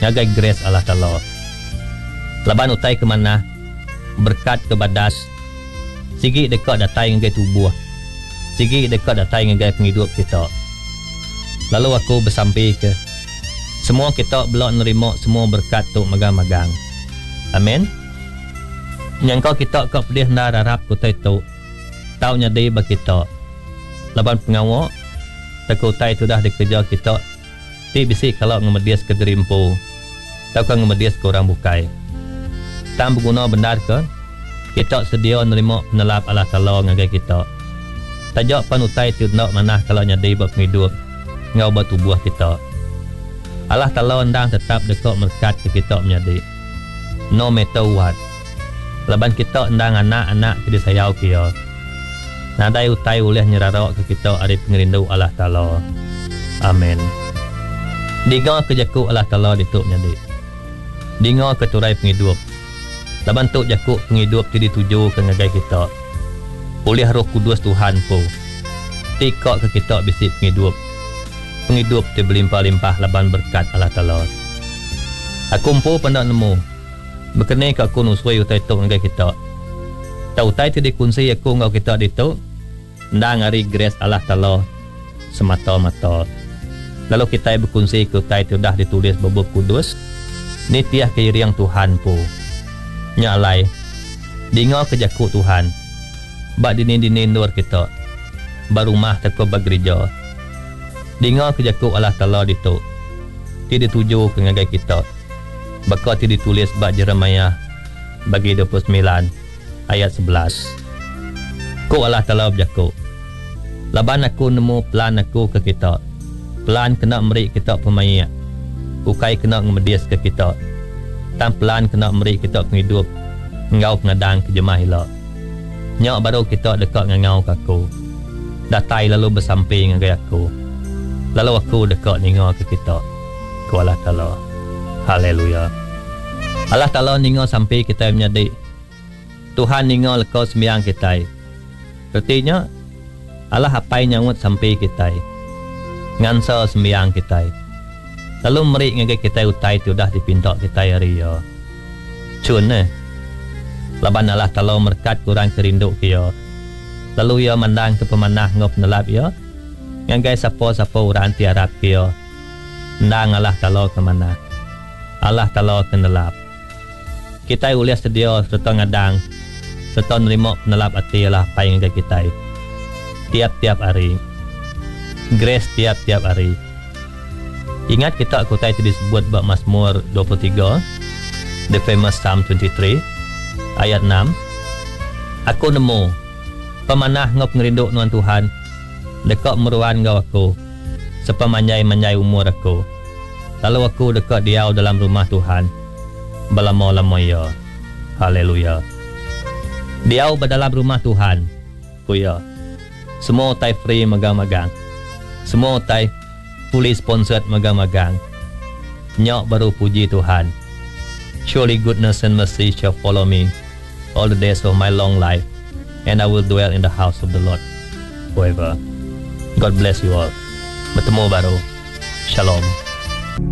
ngagai grace Allah Ta'ala. Laban utai ke mana berkat ke badas sigi dekat datai ngagai tubuh, sigi dekat datai ngagai penghidup kita. Lalu aku bersampai ke semua kita belak nerima semua berkat tu magang-magang. Amin. Yang kau kita kau pedih nda harap ku tai tu tau nyadi ba kita. Laban pengawak takut tai tu dah dikerja kita ti bisi kalau ngemedias ke derimpo tau kan ngemedias ke orang bukai. Tak berguna benar ke kita sedia nerima penelap Allah Ta'ala ngagai kita. Tajak panutai tu nak manah kalau nyadi ba penghidup ngau ba tubuh kita. Allah Ta'ala ndang tetap dekat merkat ke kita menyadi. No matter what. Laban kita ndang anak-anak ke disayau kia. Nadai utai oleh nyerarak ke kita ari pengerindu Allah Ta'ala. Amin. Dinga ke jakuk Allah Ta'ala dituk menyadi. Dinga ke turai penghidup. Laban tuk jakuk penghidup ti dituju ke ngagai kita. Oleh Roh Kudus Tuhan po. Tikak ke kita bisi penghidup. Penghidup ti berlimpah-limpah laban berkat Allah Ta'ala. Aku empu pendak nemu. Berkenai ke aku nusui utai tuk ngagai kita. Tau utai ti dikunci aku ngau kita dituk. Ndang hari grace Allah Ta'ala semata-mata. Lalu kita berkunci ke utai ti dah ditulis bebuk kudus. Ni tiah keiriang Tuhan po. Nyalai dinga ke jakuk Tuhan bak dinin-dinin luar kita barumah teko baggereja dinga ke jakuk Allah Ta'ala dituk ti dituju ke ngagai kita baka ti ditulis bak Jeremiah bagi 29 ayat 11 ku Allah Ta'ala berjakuk laban aku nemu plan aku ke kita plan kena merik kita pemayak ukai kena ngemedias ke kita tampilan kena meri kita penghidup ngau pengadang ke jemaah hilak nyak baru kita dekat ngau kaku datai lalu bersampai ngagai aku lalu aku dekat ninga ke kita ku Allah Ta'ala. Haleluya. Allah Ta'ala ninga sampai kita menyadi Tuhan ninga lekau sembiang kita artinya Allah hapai nyawut sampai kita ngansa sembiang kita. Lalu merik ngagai kita utai tu dah dipintak kita hari ya. Cun laban Allah Ta'ala merkat kurang kerinduk kia. Lalu ya mandang ke pemanah ngop nelap ya. Ngagai sapa-sapa orang tiarap kia. Ndang Allah Ta'ala ke mana. Allah Ta'ala ke nelap. Kita ulias sedia serta ngadang. Serta nerima penelap hati Allah pai ngagai kita. Tiap-tiap hari. Grace tiap-tiap hari. Ingat kita aku tadi disebut bab Mazmur 23, the famous Psalm 23, ayat 6. Aku nemu pemanah ngop ngerinduk nuan Tuhan, dekat meruan ngau aku, sepemanyai-manyai umur aku. Lalu aku dekat diau dalam rumah Tuhan, belama-lama ya. Haleluya. Diau berdalam rumah Tuhan, ku ya. Semua tai free magang-magang. Semua tai fully sponsored magang-magang. Nyak baru puji Tuhan. Surely goodness and mercy shall follow me all the days of my long life, and I will dwell in the house of the Lord forever. God bless you all. Bertemu baru. Shalom.